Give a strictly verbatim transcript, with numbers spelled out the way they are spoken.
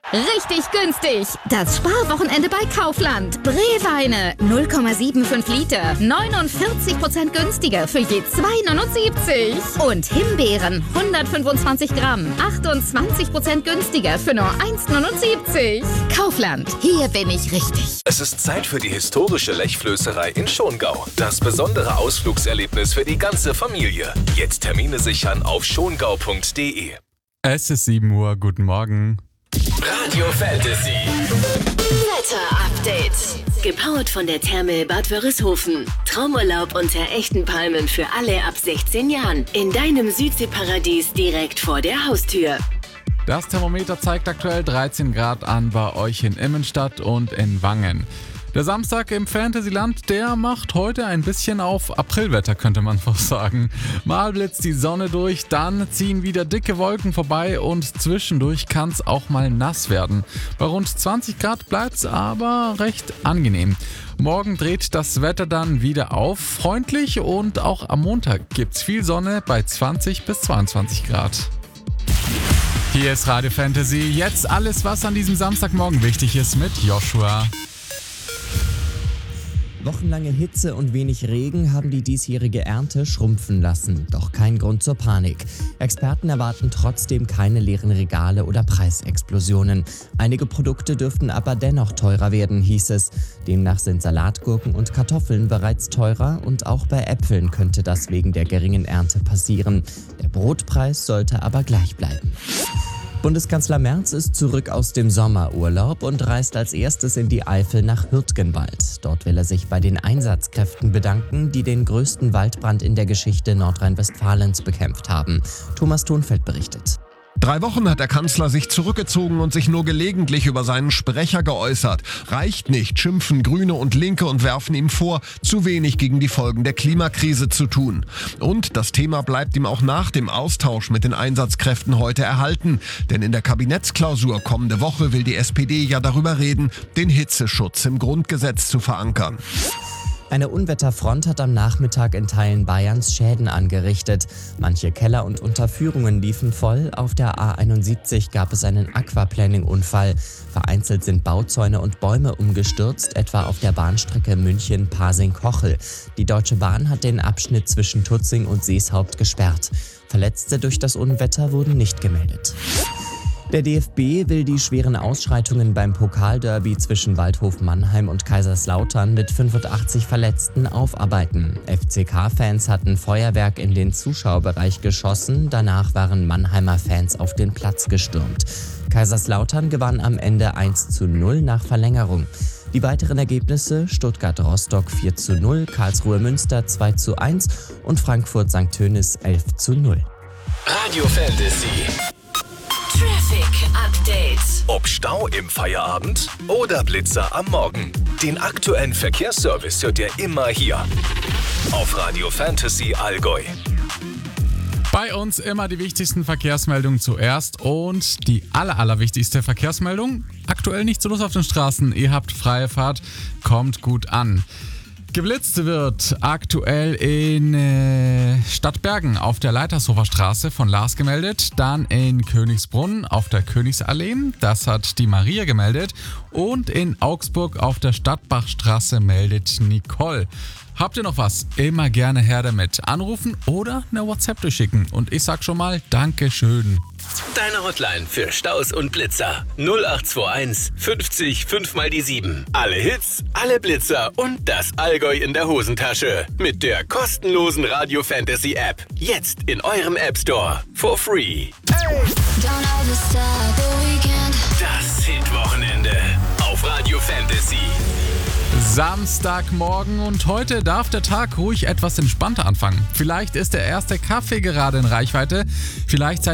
Richtig günstig. Das Sparwochenende bei Kaufland. Brewweine null Komma fünfundsiebzig Liter. neunundvierzig Prozent günstiger für je zwei Komma neunundsiebzig. Und Himbeeren hundertfünfundzwanzig Gramm. achtundzwanzig Prozent günstiger für nur eins Komma neunundsiebzig. Kaufland. Hier bin ich richtig. Es ist Zeit für die historische Lechflößerei in Schongau. Das besondere Ausflugserlebnis für die ganze Familie. Jetzt Termine sichern auf schongau punkt de. Es ist sieben Uhr, guten Morgen. Radio Fantasy. Wetter-Update. Gepowert von der Therme Bad Wörishofen. Traumurlaub unter echten Palmen für alle ab sechzehn Jahren. In deinem Südseeparadies direkt vor der Haustür. Das Thermometer zeigt aktuell dreizehn Grad an bei euch in Immenstadt und in Wangen. Der Samstag im Fantasyland, der macht heute ein bisschen auf Aprilwetter, könnte man fast sagen. Mal blitzt die Sonne durch, dann ziehen wieder dicke Wolken vorbei und zwischendurch kann es auch mal nass werden. Bei rund zwanzig Grad bleibt es aber recht angenehm. Morgen dreht das Wetter dann wieder auf, freundlich, und auch am Montag gibt's viel Sonne bei zwanzig bis zweiundzwanzig Grad. Hier ist Radio Fantasy, jetzt alles, was an diesem Samstagmorgen wichtig ist mit Joshua. Wochenlange Hitze und wenig Regen haben die diesjährige Ernte schrumpfen lassen. Doch kein Grund zur Panik. Experten erwarten trotzdem keine leeren Regale oder Preisexplosionen. Einige Produkte dürften aber dennoch teurer werden, hieß es. Demnach sind Salatgurken und Kartoffeln bereits teurer und auch bei Äpfeln könnte das wegen der geringen Ernte passieren. Der Brotpreis sollte aber gleich bleiben. Bundeskanzler Merz ist zurück aus dem Sommerurlaub und reist als erstes in die Eifel nach Hürtgenwald. Dort will er sich bei den Einsatzkräften bedanken, die den größten Waldbrand in der Geschichte Nordrhein-Westfalens bekämpft haben. Thomas Thunfeld berichtet. Drei Wochen hat der Kanzler sich zurückgezogen und sich nur gelegentlich über seinen Sprecher geäußert. Reicht nicht, schimpfen Grüne und Linke und werfen ihm vor, zu wenig gegen die Folgen der Klimakrise zu tun. Und das Thema bleibt ihm auch nach dem Austausch mit den Einsatzkräften heute erhalten. Denn in der Kabinettsklausur kommende Woche will die S P D ja darüber reden, den Hitzeschutz im Grundgesetz zu verankern. Eine Unwetterfront hat am Nachmittag in Teilen Bayerns Schäden angerichtet. Manche Keller und Unterführungen liefen voll. Auf der A einundsiebzig gab es einen Aquaplaning-Unfall. Vereinzelt sind Bauzäune und Bäume umgestürzt, etwa auf der Bahnstrecke München-Pasing-Kochel. Die Deutsche Bahn hat den Abschnitt zwischen Tutzing und Seeshaupt gesperrt. Verletzte durch das Unwetter wurden nicht gemeldet. Der D F B will die schweren Ausschreitungen beim Pokalderby zwischen Waldhof Mannheim und Kaiserslautern mit fünfundachtzig Verletzten aufarbeiten. F C K-Fans hatten Feuerwerk in den Zuschauerbereich geschossen, danach waren Mannheimer Fans auf den Platz gestürmt. Kaiserslautern gewann am Ende eins zu null nach Verlängerung. Die weiteren Ergebnisse: Stuttgart-Rostock vier zu null, Karlsruhe-Münster zwei zu eins und Frankfurt-Sankt Tönis elf zu null. Radio Fantasy. Traffic Update. Ob Stau im Feierabend oder Blitzer am Morgen. Den aktuellen Verkehrsservice hört ihr immer hier auf Radio Fantasy Allgäu. Bei uns immer die wichtigsten Verkehrsmeldungen zuerst und die aller, allerwichtigste Verkehrsmeldung: aktuell nicht so los auf den Straßen, ihr habt freie Fahrt, kommt gut an. Geblitzt wird aktuell in äh, Stadtbergen auf der Leitershofer Straße von Lars gemeldet, dann in Königsbrunn auf der Königsallee, das hat die Maria gemeldet, und in Augsburg auf der Stadtbachstraße meldet Nicole. Habt ihr noch was? Immer gerne her damit. Anrufen oder eine WhatsApp durchschicken. Und ich sag schon mal Dankeschön. Deine Hotline für Staus und Blitzer. null acht zwei eins fünfzig fünf mal die sieben. Alle Hits, alle Blitzer und das Allgäu in der Hosentasche. Mit der kostenlosen Radio Fantasy App. Jetzt in eurem App Store. For free. Hey. Das Hitwochenende auf Radio Fantasy. Samstagmorgen und heute darf der Tag ruhig etwas entspannter anfangen. Vielleicht ist der erste Kaffee gerade in Reichweite, vielleicht seid